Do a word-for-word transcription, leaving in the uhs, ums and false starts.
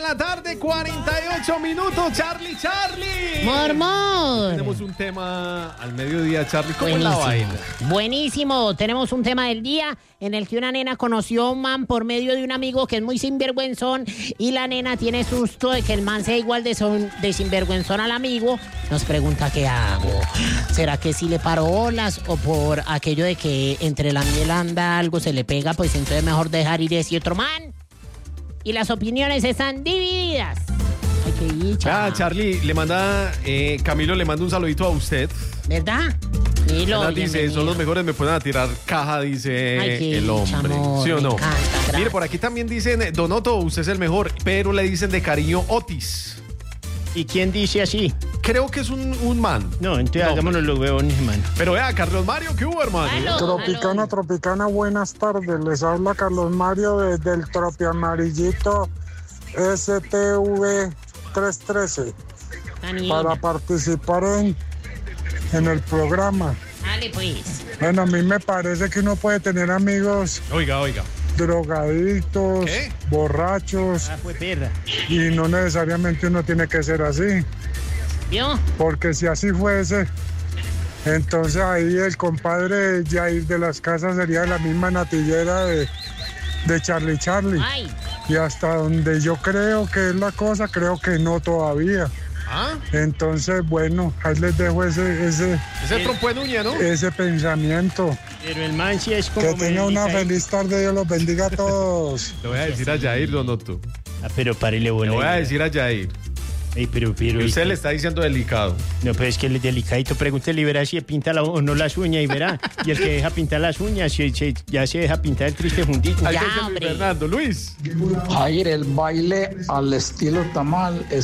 la tarde, cuarenta y ocho minutos. Charlie, Charlie. Mormor. Tenemos un tema al mediodía, Charlie. ¿Cómo es la vaina? Buenísimo. Tenemos un tema del día en el que una nena conoció a un man por medio de un amigo que es muy sinvergüenzón y la nena tiene susto de que el man sea igual de, son, de sinvergüenzón al amigo. Nos pregunta qué hago. ¿Será que si le paro olas o por aquello de que entre la miel anda algo se le pega, pues entonces mejor dejar ir ese otro man? Y las opiniones están divididas. Ay, qué dicha. Ah, Charlie, le manda, eh, Camilo le manda un saludito a usted. ¿Verdad? Camilo, dice, son los mejores, me pueden a tirar caja, dice Ay, qué el dicha, hombre. amor, ¿Sí o no? me encanta, Mire, por aquí también dicen, Donoto, usted es el mejor, pero le dicen de cariño Otis. ¿Y quién dice así? Creo que es un, un man. No, entonces No, hagámonos los huevones, hermano. Pero vea, Carlos Mario, ¿qué hubo, hermano? Aló, Tropicana, aló. Tropicana, buenas tardes. Les habla Carlos Mario desde el Tropiamarillito S T V trescientos trece Daniela. para participar en, en el programa. Dale, pues. Bueno, a mí me parece que uno puede tener amigos Oiga, oiga. drogadictos, ¿Qué? borrachos, Ah, fue perra. y no necesariamente uno tiene que ser así, ¿Vio? porque si así fuese, entonces ahí el compadre Jair de las Casas sería la misma natillera de, de Charlie Charlie. Ay, Y hasta donde yo creo que es la cosa, creo que no todavía. ¿Ah? Entonces, bueno, ahí les dejo ese, ese, Ese trompo de Nuña, ¿no? ese pensamiento. Pero el man sí es como... Que tenga una Melinita, ¿eh? feliz tarde, Dios los bendiga a todos. Le voy a decir a Jair, Donoto. Ah, pero párele Le bueno. voy a decir a Jair. Ey, pero, pero... Y usted le está diciendo delicado. No, pero es que él es delicadito. Pregúntele y verá si pinta la, o no las uñas y verá. Y el que deja pintar las uñas se- se- ya se deja pintar el triste fundito. Ahí Ya, está Luis hombre. Fernando. Luis. Jair, el baile al estilo tamal es